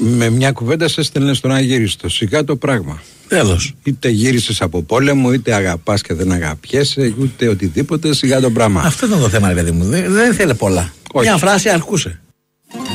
Με μια κουβέντα σε έστελνε στον αγύριστο. Σιγά το πράγμα. Τέλος. Είτε γύρισες από πόλεμο, είτε αγαπάς και δεν αγαπιέσαι, ούτε οτιδήποτε, σιγά το πράγμα. Αυτό ήταν το θέμα, ρε παιδί μου. Δεν ήθελε πολλά. Όχι. Μια φράση αρκούσε.